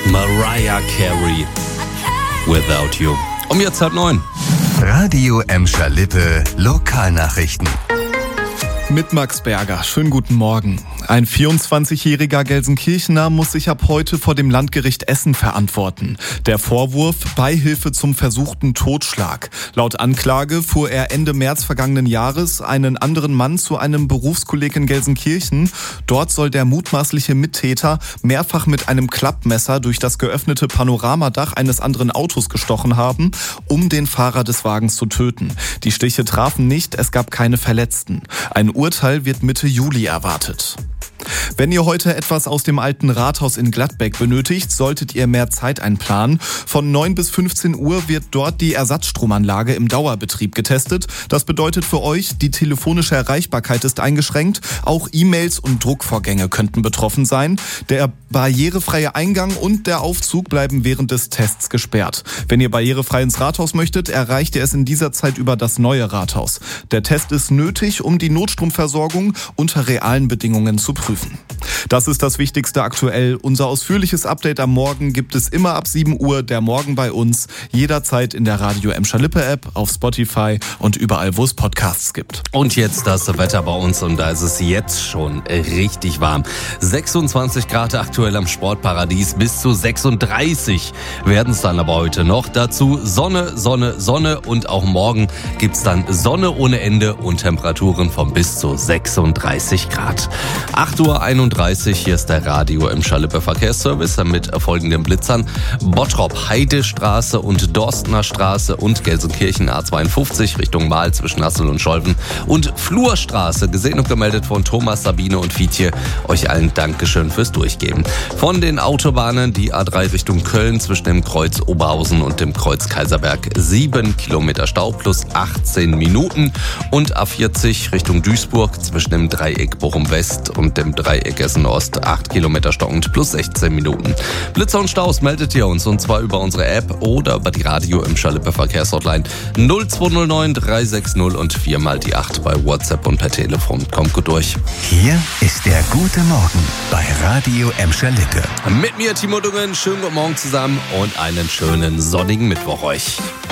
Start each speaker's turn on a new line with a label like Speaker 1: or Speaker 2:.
Speaker 1: Mariah Carey, Without You. Jetzt 8:30.
Speaker 2: Radio Emscher Lippe, Lokalnachrichten.
Speaker 3: Mit Max Berger. Schönen guten Morgen. Ein 24-jähriger Gelsenkirchener muss sich ab heute vor dem Landgericht Essen verantworten. Der Vorwurf: Beihilfe zum versuchten Totschlag. Laut Anklage fuhr er Ende März vergangenen Jahres einen anderen Mann zu einem Berufskolleg in Gelsenkirchen. Dort soll der mutmaßliche Mittäter mehrfach mit einem Klappmesser durch das geöffnete Panoramadach eines anderen Autos gestochen haben, um den Fahrer des Wagens zu töten. Die Stiche trafen nicht, es gab keine Verletzten. Ein Urteil wird Mitte Juli erwartet. Wenn ihr heute etwas aus dem alten Rathaus in Gladbeck benötigt, solltet ihr mehr Zeit einplanen. Von 9 bis 15 Uhr wird dort die Ersatzstromanlage im Dauerbetrieb getestet. Das bedeutet für euch, die telefonische Erreichbarkeit ist eingeschränkt. Auch E-Mails und Druckvorgänge könnten betroffen sein. Der barrierefreie Eingang und der Aufzug bleiben während des Tests gesperrt. Wenn ihr barrierefrei ins Rathaus möchtet, erreicht ihr es in dieser Zeit über das neue Rathaus. Der Test ist nötig, um die Notstromversorgung unter realen Bedingungen zu prüfen. Das ist das Wichtigste aktuell. Unser ausführliches Update am Morgen gibt es immer ab 7 Uhr, der Morgen bei uns, jederzeit in der Radio Emscher Lippe App, auf Spotify und überall, wo es Podcasts gibt.
Speaker 1: Und jetzt das Wetter bei uns und da ist es jetzt schon richtig warm. 26 Grad aktuell am Sportparadies, bis zu 36 werden es dann aber heute noch. Dazu Sonne, Sonne, Sonne und auch morgen gibt's dann Sonne ohne Ende und Temperaturen von bis zu 36 Grad. 8:31 Uhr, hier ist der Radio Emscher Lippe Verkehrsservice mit folgenden Blitzern. Bottrop, Heidestraße und Dorstener Straße und Gelsenkirchen A52 Richtung Mahl zwischen Hassel und Scholven und Flurstraße, gesehen und gemeldet von Thomas, Sabine und Fietje. Euch allen Dankeschön fürs Durchgeben. Von den Autobahnen die A3 Richtung Köln zwischen dem Kreuz Oberhausen und dem Kreuz Kaiserberg 7 Kilometer Stau plus 18 Minuten und A40 Richtung Duisburg zwischen dem Dreieck Bochum West und dem Dreieck Essen Ost 8 Kilometer stockend plus 16 Minuten. Blitzer und Staus meldet ihr uns und zwar über unsere App oder über die Radio Emscher Lippe Verkehrshotline 0209 360 und 4x8 bei WhatsApp und per Telefon. Kommt gut durch.
Speaker 2: Hier ist der gute Morgen bei Radio Emscher Lippe.
Speaker 1: Mit mir Timo Dungen, schönen guten Morgen zusammen und einen schönen sonnigen Mittwoch euch.